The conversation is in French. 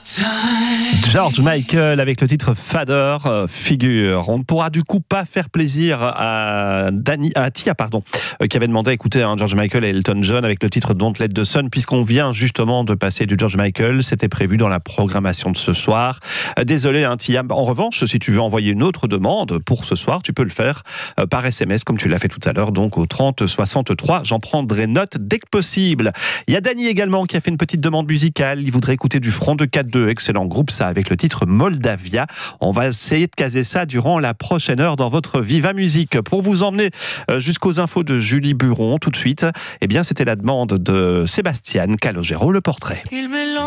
George Michael avec le titre Father Figure. On ne pourra du coup pas faire plaisir à Tia, qui avait demandé à écouter George Michael et Elton John avec le titre Don't Let the Sun, puisqu'on vient justement de passer du George Michael. C'était prévu dans la programmation de ce soir. Désolé Tia. En revanche, si tu veux envoyer une autre demande pour ce soir, tu peux le faire par SMS comme tu l'as fait tout à l'heure, donc au 30 63. J'en prendrai note dès que possible. Il y a Dany également qui a fait une petite demande musicale. Il voudrait écouter du Front de 4-2, excellent groupe ça, avec le titre Moldavia. On va essayer de caser ça durant la prochaine heure dans votre Viva Musique. Pour vous emmener jusqu'aux infos de Julie Buron tout de suite, c'était la demande de Sébastien Calogero, le portrait.